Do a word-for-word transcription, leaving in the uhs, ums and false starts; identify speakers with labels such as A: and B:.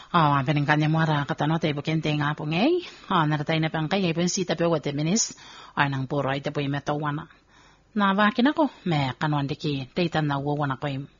A: Ah, peningkanya muara katano tayo bukente nga po ngay. Ah, naratay na pang kaya po sita po wate minis. Ay nang puro ay tapo yung metawana. Na bakin ako, me kanuan diki, daytan na wawan ako yung